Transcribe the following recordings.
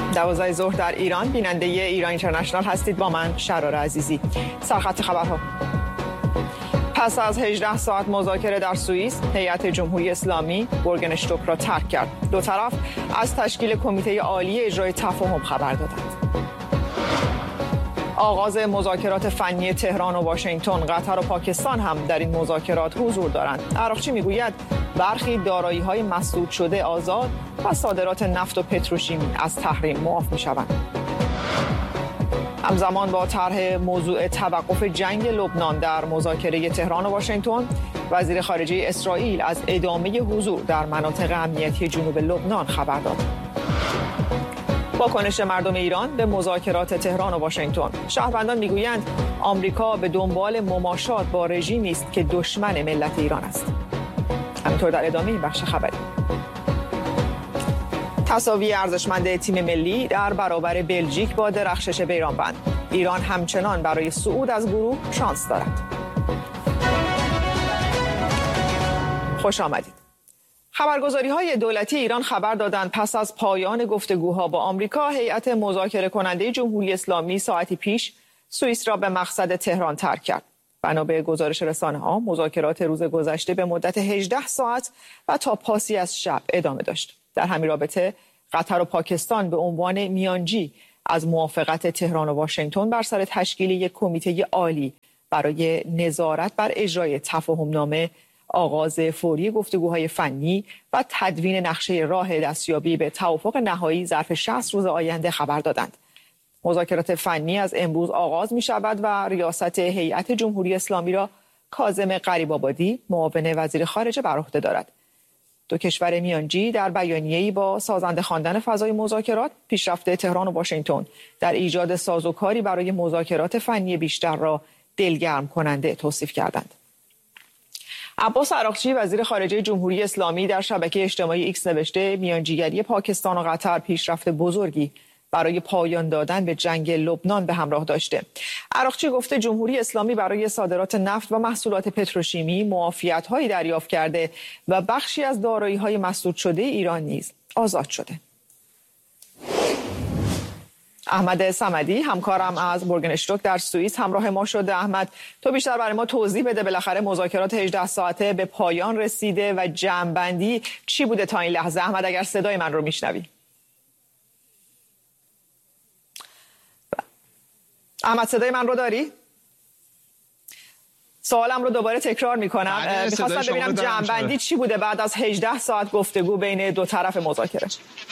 12 ظهر در ایران. بیننده ایران اینترنشنال هستید با من شرار عزیزی. سرخط خبرها. پس از 18 ساعت مذاکره در سوئیس، هیئت جمهوری اسلامی بورگنشتوک را ترک کرد. دو طرف از تشکیل کمیته عالی اجرای تفاهم خبر دادند. آغاز مذاکرات فنی تهران و واشنگتن، قطر و پاکستان هم در این مذاکرات حضور دارند. عراقچی میگوید برخی دارایی‌های مسدود شده آزاد و صادرات نفت و پتروشیمی از تحریم معاف می‌شوند. همزمان با طرح موضوع توقف جنگ لبنان در مذاکره تهران و واشنگتن، وزیر خارجه اسرائیل از ادامه حضور در مناطق امنیتی جنوب لبنان خبر داد. واکنش مردم ایران به مذاکرات تهران و واشنگتن. شهروندان میگویند آمریکا به دنبال مماشات با رژیمی است که دشمن ملت ایران است. همینطور در ادامه این بخش خبری. تساوی ارزشمند تیم ملی در برابر بلژیک با درخشش بیرانوند. ایران همچنان برای صعود از گروه شانس دارد. خوش آمدید. خبرگزاری‌های دولتی ایران خبر دادند پس از پایان گفتگوها با آمریکا، هیئت مذاکره کننده جمهوری اسلامی ساعتی پیش سوئیس را به مقصد تهران ترک کرد. بنا به گزارش رسانه‌ها، مذاکرات روز گذشته به مدت 18 ساعت و تا پاسی از شب ادامه داشت. در همین رابطه قطر و پاکستان به عنوان میانجی از موافقت تهران و واشنگتن بر سر تشکیل یک کمیته عالی برای نظارت بر اجرای تفاهم‌نامه، آغاز فوری گفتگوهای فنی و تدوین نقشه راه دستیابی به توافق نهایی ظرف 60 روز آینده خبر دادند. مذاکرات فنی از امروز آغاز می شود و ریاست هیئت جمهوری اسلامی را کاظم غریب‌آبادی، معاون وزیر خارجه، بر عهده دارد. دو کشور میانجی در بیانیه‌ای با سازنده خواندن فضای مذاکرات، پیشرفت تهران و واشنگتن در ایجاد سازوکاری برای مذاکرات فنی بیشتر را دلگرم کننده توصیف کردند. عباس عراقچی، وزیر خارجه جمهوری اسلامی، در شبکه اجتماعی ایکس نوشته میانجیگری پاکستان و قطر پیشرفت بزرگی برای پایان دادن به جنگ لبنان به همراه داشته. عراقچی گفته جمهوری اسلامی برای صادرات نفت و محصولات پتروشیمی معافیت‌هایی دریافت کرده و بخشی از دارایی‌های مسدود شده ایران نیز آزاد شده. احمد صمدی، همکارم از بورگنشتوک در سوئیس، همراه ما شده. احمد، تو بیشتر برای ما توضیح بده، بالاخره مذاکرات 18 ساعته به پایان رسیده و جمع‌بندی چی بوده تا این لحظه؟ احمد، اگر صدای من رو میشنوی. احمد، صدای من رو داری؟ سوالم رو دوباره تکرار میکنم. میخواستم ببینم جمع‌بندی چی بوده بعد از 18 ساعت گفتگو بین دو طرف مذاکره.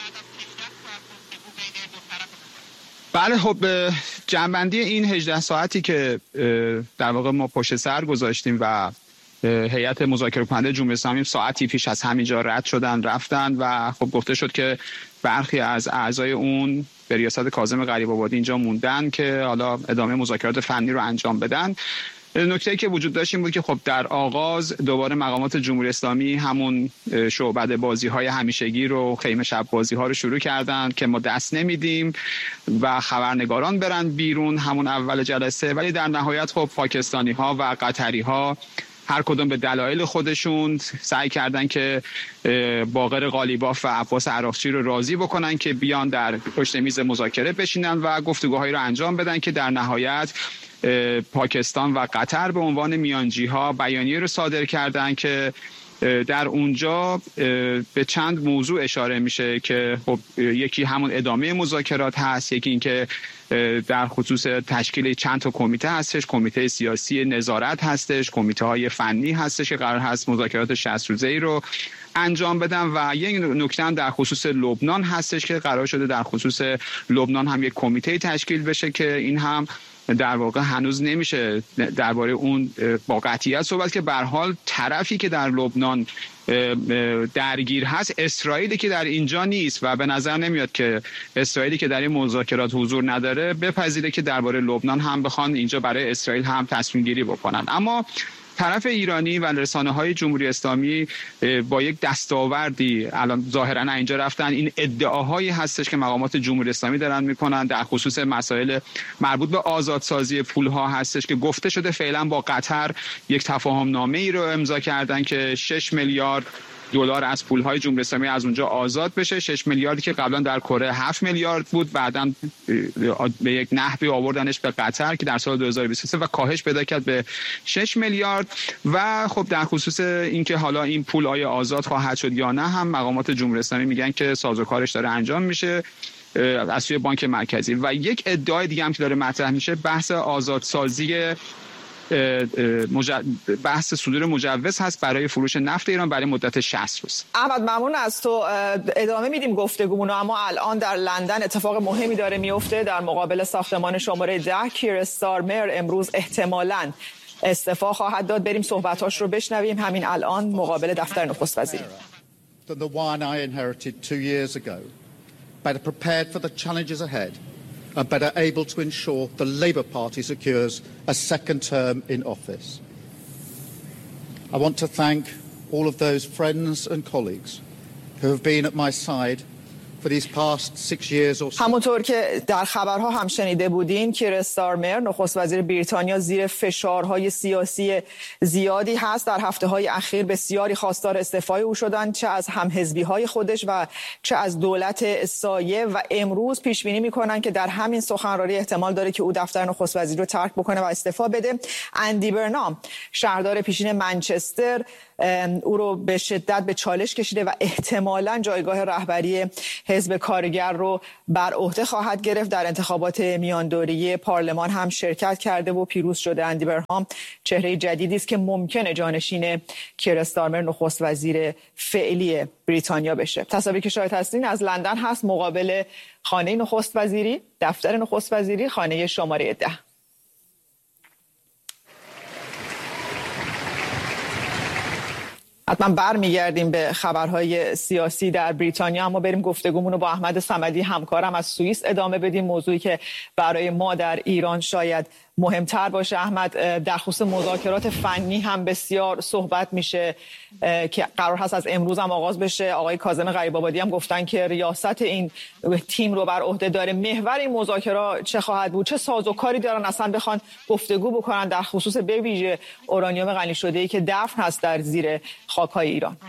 بله، خب جمع‌بندی این 18 ساعتی که در واقع ما پشت سر گذاشتیم و هیئت مذاکره کننده جمهوری اسلامی ساعتی پیش از همینجا رد شدن رفتن و خب گفته شد که برخی از اعضای اون به ریاست کاظم غریب‌آبادی اینجا موندن که حالا ادامه مذاکرات فنی رو انجام بدن. نکته‌ای که وجود داشت این بود که خب در آغاز دوباره مقامات جمهوری اسلامی همون شعبده بازی‌های همیشگی رو، خیمه شب بازی‌ها رو شروع کردند که ما دست نمیدیم و خبرنگاران برن بیرون همون اول جلسه، ولی در نهایت خب پاکستانی‌ها و قطری‌ها هر کدوم به دلایل خودشون سعی کردن که باقر قالیباف و عباس عراقچی رو راضی بکنن که بیان در پشت میز مذاکره بشینن و گفتگوهایی رو انجام بدن که در نهایت پاکستان و قطر به عنوان میانجی‌ها بیانیه رو صادر کردن که در اونجا به چند موضوع اشاره میشه که خب یکی همون ادامه مذاکرات هست، یکی اینکه در خصوص تشکیل چند تا کمیته هستش، کمیته سیاسی نظارت هستش، کمیته های فنی هستش که قرار هست مذاکرات 60 روزه‌ای رو انجام بدن و یک نکته هم در خصوص لبنان هستش که قرار شده در خصوص لبنان هم یک کمیته تشکیل بشه که این هم در واقع هنوز نمیشه درباره اون با قطعیت صحبت که به هر حال طرفی که در لبنان درگیر هست اسرائیلی که در اینجا نیست و به نظر نمیاد که اسرائیلی که در این مذاکرات حضور نداره بپذیره که درباره لبنان هم بخوان اینجا برای اسرائیل هم تصمیم گیری بکنن. اما طرف ایرانی و رسانه‌های جمهوری اسلامی با یک دستاوردی الان ظاهرا اینجا رفتن، این ادعاهایی هستش که مقامات جمهوری اسلامی دارن میکنن در خصوص مسائل مربوط به آزادسازی پولها هستش که گفته شده فعلا با قطر یک تفاهم نامه ای رو امضا کردن که 6 میلیارد دلار از پولهای جمهوری اسلامی از اونجا آزاد بشه. 6 میلیاردی که قبلا در کره 7 میلیارد بود، بعداً به یک نحوی آوردنش به قطر که در سال 2023 و کاهش پیدا کرد به 6 میلیارد. و خب در خصوص اینکه حالا این پول آیا آزاد خواهد شد یا نه هم مقامات جمهوری اسلامی میگن که سازوکارش داره انجام میشه از سوی بانک مرکزی. و یک ادعای دیگه هم که داره مطرح میشه بحث آزادسازی بحث صدور مجوز هست برای فروش نفت ایران برای مدت 60 روز. احمد ممنون از تو. ادامه میدیم گفتگومون، اما الان در لندن اتفاق مهمی داره میفته. در مقابل ساختمان شماره 10 کیر استارمر امروز احتمالاً استعفا خواهد داد. بریم صحبتاش رو بشنویم همین الان مقابل دفتر نخست وزیر. better prepared for the challenges ahead and better able to ensure the Labour Party secures a second term in office. I want to thank all of those friends and colleagues who have been at my side for these past 6 years or so. همونطور که در خبرها هم شنیده بودین، کیر استارمر نخست وزیر بریتانیا زیر فشارهای سیاسی زیادی هست. در هفته‌های اخیر بسیاری خواستار استعفای او شدند، چه از همحزبی‌های خودش و چه از دولت سایه، و امروز پیش بینی می‌کنند که در همین سخنرانی احتمال داره که او دفتر نخست وزیر رو ترک بکنه و استعفا بده. اندی برنام شهردار پیشین منچستر او رو به شدت به چالش کشیده و احتمالاً جایگاه رهبری حزب کارگر رو بر عهده خواهد گرفت. در انتخابات میاندوری پارلمان هم شرکت کرده و پیروز شده. اندی برنام چهره جدیدی است که ممکنه جانشین کیر استارمر نخست وزیر فعلی بریتانیا بشه. تصاویری که شاهد هستین از لندن هست مقابل خانه نخست وزیری، دفتر نخست وزیری، خانه شماره 10. حتما برمیگردیم به خبرهای سیاسی در بریتانیا، اما بریم گفتگومون رو با احمد صمدی همکارم از سوئیس ادامه بدیم. موضوعی که برای ما در ایران شاید مهمتر باشه. احمد، در خصوص مذاکرات فنی هم بسیار صحبت میشه که قرار هست از امروز هم آغاز بشه. آقای کاظم غریب‌آبادی هم گفتن که ریاست این تیم رو بر عهده داره. محور این مذاکرات چه خواهد بود؟ چه سازوکاری دارن اصلا بخوان گفتگو بکنن در خصوص به ویژه اورانیوم غنی شده‌ای که دفن هست در زیر خاک‌های ایران؟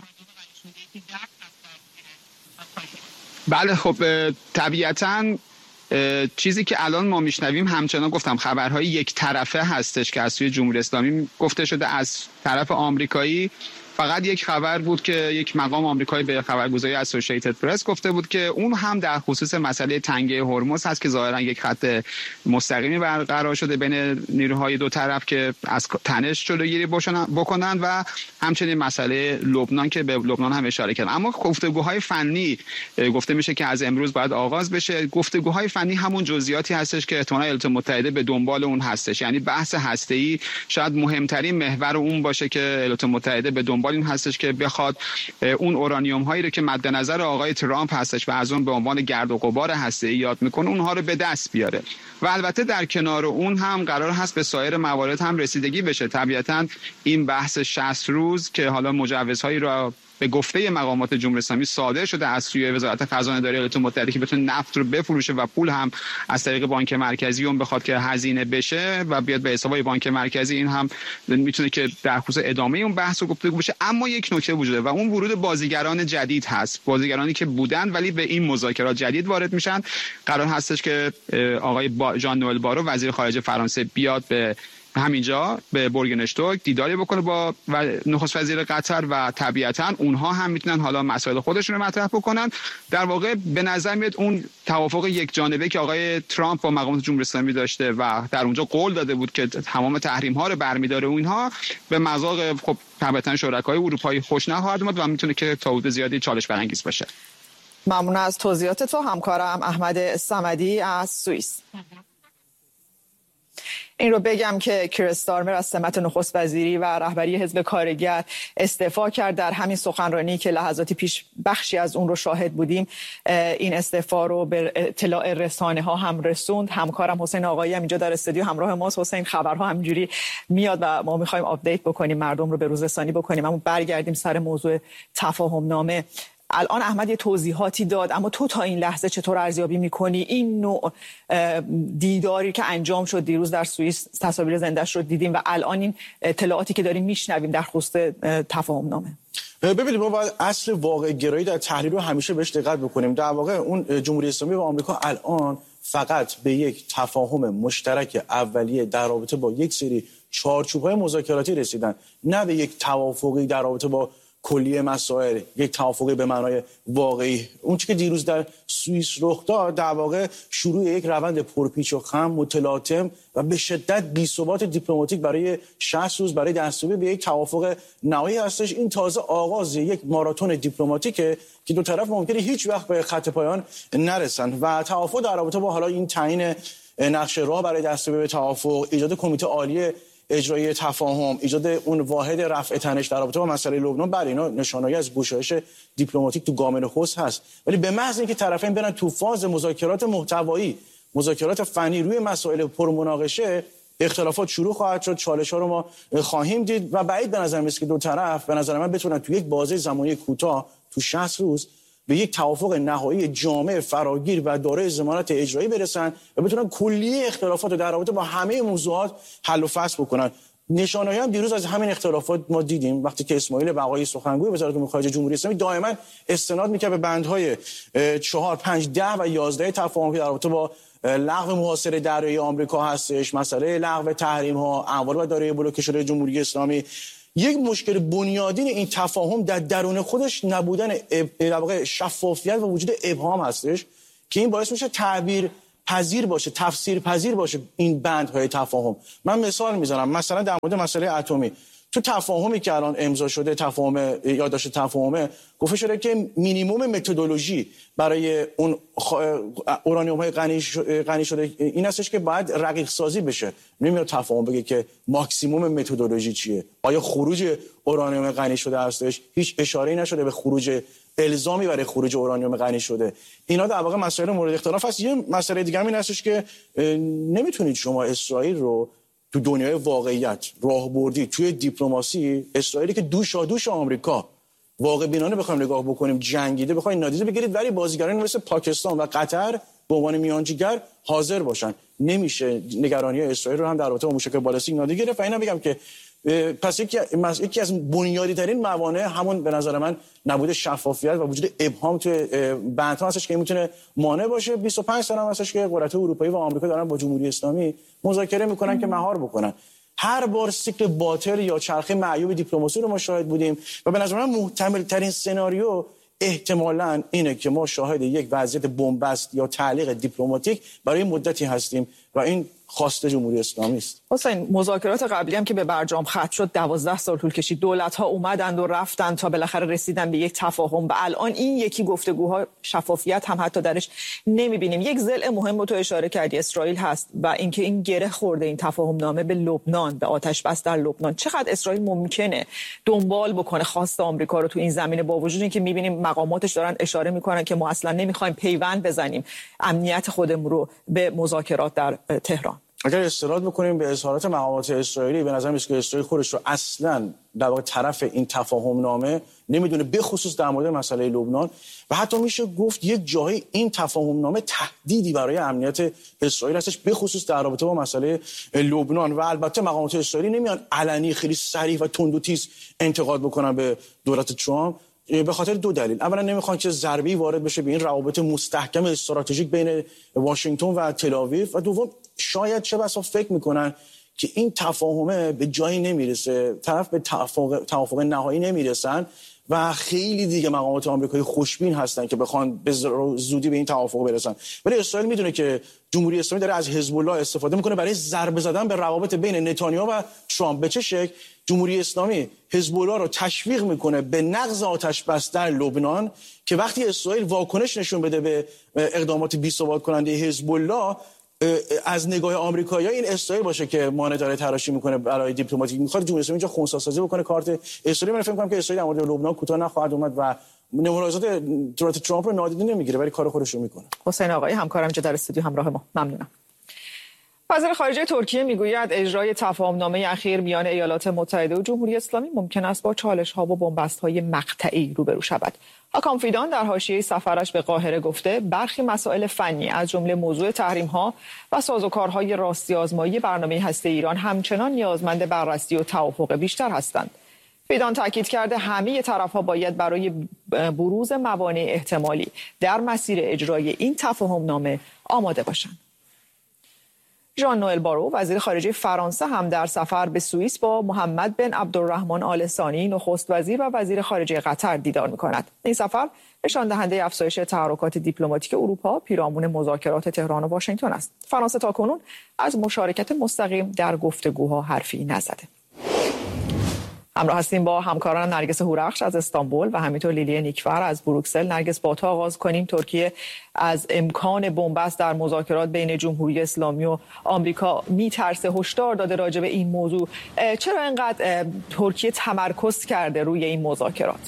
بله، خب طبیعتاً چیزی که الان ما میشنویم همچنان گفتم خبرهای یک طرفه هستش که از سوی جمهوری اسلامی گفته شده. از طرف آمریکایی فقط یک خبر بود که یک مقام آمریکایی به خبرگزاری اسوسییتد پرس گفته بود که اون هم در خصوص مسئله تنگه هرمز هست که ظاهرا یک خط مستقیمی برقرار شده بین نیروهای دو طرف که از تنش جلوگیری بکنن و همچنین مسئله لبنان که به لبنان هم اشاره کردن. اما گفتگوهای فنی گفته میشه که از امروز باید آغاز بشه. گفتگوهای فنی همون جزئیاتی هستش که احتمالاً ایالات متحده به دنبال اون هستش، یعنی بحث هسته‌ای شاید مهمترین محور اون باشه که ایالات متحده به دنبال این هستش که بخواد اون اورانیوم هایی رو که مد نظر آقای ترامپ هستش و از اون به عنوان گرد و غبار هسته‌ای یاد میکنه اونها رو به دست بیاره. و البته در کنار اون هم قرار هست به سایر موارد هم رسیدگی بشه. طبیعتاً این بحث 60 روز که حالا مجوزهایی رو به گفته مقامات جمهوری اسلامی صادر شده از سوی وزارت خزانه داری ایالات متحده که بتونه نفت رو بفروشه و پول هم از طریق بانک مرکزی اون بخواد که هزینه بشه و بیاد به حساب بانک مرکزی، این هم میتونه که در خصوص ادامه اون بحث و گفتگو بشه. اما یک نکته وجوده و اون ورود بازیگران جدید هست، بازیگرانی که بودن ولی به این مذاکرات جدید وارد میشن. قرار هستش که آقای ژان نوئل بارو وزیر خارجه فرانسه بیاد به همینجا به بورگنشتوک دیداری بکنه با نخست وزیر قطر و طبیعتاً اونها هم میتونن حالا مسائل خودشون رو مطرح بکنن. در واقع به نظر میاد اون توافق یک جانبه که آقای ترامپ با مقامات جمهوری اسلامی داشته و در اونجا قول داده بود که تمام تحریم ها رو برمی‌داره و اینها به مذاق خب طبیعتاً شرکای اروپایی خوش نخواهد اومد و میتونه که تا حدود زیادی چالش برانگیز باشه. ممنون از توضیحات تو همکارم احمد صمدی از سوئیس. این رو بگم که کیر استارمر از سمت نخست وزیری و رهبری حزب کارگر استعفا کرد. در همین سخنرانی که لحظاتی پیش بخشی از اون رو شاهد بودیم، این استعفا رو به اطلاع رسانه ها هم رسوند. همکارم حسین آقایی هم اینجا در استودیو همراه ماست. حسین، خبرها همینجوری میاد و ما می‌خوایم آپدیت بکنیم، مردم رو به روز رسانی بکنیم. اما برگردیم سر موضوع تفاهم نامه. الان احمد یه توضیحاتی داد، اما تو تا این لحظه چطور ارزیابی میکنی این نوع دیداری که انجام شد دیروز در سوئیس؟ تصاویر زنده‌اش رو دیدیم و الان این اطلاعاتی که داریم میشنویم در خصوص تفاهم نامه. ببینید ما باید اصل واقع گرایی در تحلیل رو همیشه بهش دقت بکنیم. در واقع اون جمهوری اسلامی و آمریکا الان فقط به یک تفاهم مشترک اولیه در رابطه با یک سری چارچوب‌های مذاکراتی رسیدن، نه به یک توافقی در رابطه با کلیه مسائل، یک توافقی به معنای واقعی. اون چیزی که دیروز در سوئیس رخ داد در واقع شروع یک روند پرپیچ و خم، متلاطم و به شدت بی‌ثبات دیپلماتیک برای 60 روز برای دستیابی به یک توافق نهایی هستش. این تازه آغاز یک ماراتون دیپلماتیکه که دو طرف ممکنه هیچ وقت به خط پایان نرسن و توافق در رابطه با حالا این تعیین نقشه راه برای دستیابی به توافق، ایجاد کمیته عالی اجرایی تفاهم، ایجاد اون واحد رفع تنش در رابطه با مسئله لبنان، بله اینا نشانه‌ای از گشایش دیپلماتیک تو گام نخست هست، ولی به محض اینکه طرفین برن تو فاز مذاکرات محتوایی، مذاکرات فنی روی مسائل پرمناقشه، اختلافات شروع خواهد شد، چالش‌ها رو ما خواهیم دید و بعید به نظر میاد که دو طرف به نظر من بتونن تو یک بازه زمانی کوتاه تو 60 روز به یک توافق نهایی جامع فراگیر و دارای ضمانت اجرایی برسن و بتونن کلیه اختلافات رو در رابطه با همه موضوعات حل و فصل بکنن. نشانه‌ای هم دیروز از همین اختلافات ما دیدیم وقتی که اسماعیل بقایی سخنگوی وزارت امور خارجه جمهوری اسلامی دائما استناد می‌کرد به بندهای 4 5 10 و 11 تفاهم که در رابطه با لغو محاصره دریایی آمریکا هستش، مسئله لغو تحریم‌ها، اموال و دارایی بلوکه شده جمهوری اسلامی. یک مشکل بنیادین این تفاهم در درون خودش نبودن در واقع شفافیت و وجود ابهام هستش که این باعث میشه تعبیر پذیر باشه، تفسیر پذیر باشه این بندهای تفاهم. من مثال میزنم، مثلا در مورد مسئله اتمی تو تفاهمی که الان امضا شده، تفاهم یادداشت تفاهمه، گفته شده که مینیمم متدولوژی برای اون اورانیوم‌های غنی شده این هستش که باید رقیق سازی بشه. نمیاد تفاهم بگه که ماکسیمم متدولوژی چیه. آیا خروج اورانیوم غنی شده هستش؟ هیچ اشاره‌ای نشده به خروج الزامی برای خروج اورانیوم غنی شده. اینا در واقع مسائل مورد اختلاف هست. یه مسئله دیگه این هستش که نمیتونید شما اسرائیل رو تو دنیای واقعیت راهبردی توی دیپلماسی، اسرائیلی که دوش آمریکا واقع بینانه بخوایم نگاه بکنیم جنگیده بخواید نادیده بگیرید ولی بازیگران مثل پاکستان و قطر به عنوان میانجیگر حاضر باشن. نمیشه نگرانی اسرائیل رو هم در رابطه با موشک بالستیک نادیده گرفت. و اینا بگم که پس یکی از بنیادی ترین موانع همون به نظر من نبود شفافیت و وجود ابهام توی بندها هستش که میتونه مانع باشه. 25 سال هم هستش که قدرت‌های اروپایی و آمریکا دارن با جمهوری اسلامی مذاکره میکنن که مهار بکنن. هر بار سیکل باطل یا چرخه معیوب دیپلماسی رو ما شاهد بودیم و به نظر من محتمل ترین سناریو احتمالاً اینه که ما شاهد یک وضعیت بنبست یا تعلیق دیپلماتیک برای مدتی هستیم و این خواست جمهوری اسلامی است. حسین، مذاکرات قبلی هم که به برجام ختم شد 12 سال طول کشید. دولت‌ها اومدند و رفتند تا بالاخره رسیدن به یک تفاهم و الان این یکی گفتگوها شفافیت هم حتی درش نمی‌بینیم. یک ضلع مهم رو تو اشاره کردی، اسرائیل هست و اینکه این گره خورده این تفاهم نامه به لبنان، به آتش بس در لبنان. چقدر اسرائیل ممکنه دنبال بکنه خواست آمریکا رو تو این زمینه، با وجود اینکه می‌بینیم مقاماتش دارن اشاره می‌کنن که ما اصلا نمی‌خوایم پیوند بزنیم امنیت خودمون رو به مذاکرات در تهران؟ اگر استناد بکنیم به اظهارات مقامات اسرائیلی، به نظر میاد که اسرائیل خودش رو اصلا در واقع طرف این تفاهم نامه نمیدونه، به خصوص در مورد مسئله لبنان و حتی میشه گفت یک جایی این تفاهم نامه تهدیدی برای امنیت اسرائیل هستش، به خصوص در رابطه با مسئله لبنان. و البته مقامات اسرائیلی نمیان علنی خیلی صریح و تند و تیز انتقاد بکنن به دولت ترامپ به خاطر دو دلیل. اولا نمیخوان که ضربه‌ای وارد بشه به این روابط مستحکم استراتژیک بین واشنگتن و تل‌آویو و دوم شاید چه بسا فکر میکنن که این تفاهمه به جایی نمیرسه، طرف به توافق نهایی نمیرسن و خیلی دیگه مقامات آمریکایی خوشبین هستن که بخوان به زودی به این توافق برسن. ولی اسرائیل میدونه که جمهوری اسلامی داره از حزب الله استفاده میکنه برای ضربه زدن به روابط بین نتانیاهو و ترامپ. به چه شکل؟ جمهوری اسلامی حزب الله رو تشویق میکنه به نقض آتش بس در لبنان که وقتی اسرائیل واکنش نشون بده به اقدامات بی‌ثبات کننده حزب الله، از نگاه آمریکایی‌ها این اسرائیل باشه که مانع داره تراشی میکنه برای دیپلماتیک. میخواد جمهوری اسلامی اینجا خنثی‌سازی بکنه کارت اسرائیل. من فکر می‌کنم که اسرائیل در مورد لبنان کوتاه نخواهد اومد و ملاحظات دولت ترامپ رو نادیده نمیگیره ولی کار خودش رو میکنه. حسین آقایی همکارم اینجا در استودیو همراه ما، ممنونم. وزیر خارجه ترکیه میگوید اجرای تفاهم‌نامه اخیر میان ایالات متحده و جمهوری اسلامی ممکن است با چالش‌ها و بنبست‌های مقطعی روبرو شود. حاکم فیدان در حاشیه سفرش به قاهره گفته برخی مسائل فنی از جمله موضوع تحریم‌ها و سازوکارهای راستی آزمایی برنامه هسته ایران همچنان نیازمند بررسی و توافق بیشتر هستند. فیدان تاکید کرده همه طرف‌ها باید برای بروز موانع احتمالی در مسیر اجرای این تفاهم‌نامه آماده باشند. ژان نوئل بارو وزیر خارجه فرانسه هم در سفر به سوئیس با محمد بن عبدالرحمن آل ثانی نخست وزیر و وزیر خارجه قطر دیدار می‌کند. این سفر نشان دهنده افزایش تحرکات دیپلماتیک اروپا پیرامون مذاکرات تهران و واشنگتن است. فرانسه تاکنون از مشارکت مستقیم در گفتگوها حرفی نزده. همراه هستیم با همکاران نرگس هورخش از استانبول و همینطور لیلی نیکفر از بروکسل. نرگس، با تو آغاز کنیم. ترکیه از امکان بنبست در مذاکرات بین جمهوری اسلامی و آمریکا میترسه، هشدار داده راجع به این موضوع. چرا اینقدر ترکیه تمرکز کرده روی این مذاکرات؟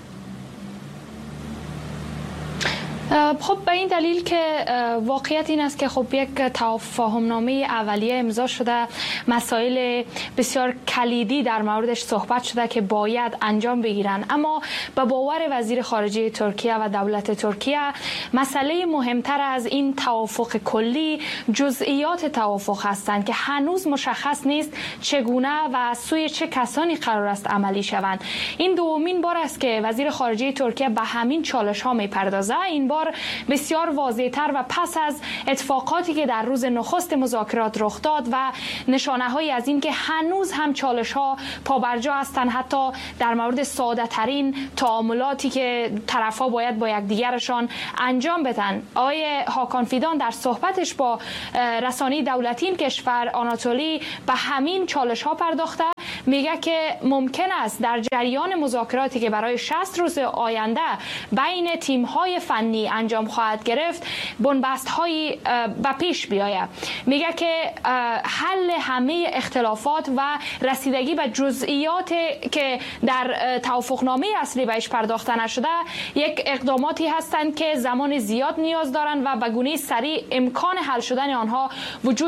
خب به این دلیل که واقعیت این است که خب یک تفاهم‌نامه اولیه امضا شده، مسائل بسیار کلیدی در موردش صحبت شده که باید انجام بگیرن، اما به باور وزیر خارجه ترکیه و دولت ترکیه مسئله مهمتر از این توافق کلی جزئیات توافق هستند که هنوز مشخص نیست چگونه و از سوی چه کسانی قرار است عملی شوند. این دومین بار است که وزیر خارجه ترکیه به همین چالش ها میپردازه. این بار بسیار واضح‌تر و پس از اتفاقاتی که در روز نخست مذاکرات رخ داد و نشانه‌هایی از این که هنوز هم چالش‌ها پابرجا هستند، حتی در مورد ساده‌ترین تعاملاتی که طرف‌ها باید با یکدیگرشان انجام بدن. آقای هاکان فیدان در صحبتش با رسانه دولتی این کشور آناتولی به همین چالش‌ها پرداخته. میگه که ممکن است در جریان مذاکراتی که برای 60 روز آینده بین تیم‌های فنی انجام خواهد گرفت بنبست‌هایی به پیش بیاید. میگه که حل همه اختلافات و رسیدگی به جزئیات که در توافقنامه اصلی بهش پرداخته نشده یک اقداماتی هستند که زمان زیاد نیاز دارند و به گونه سریع امکان حل شدن آنها وجود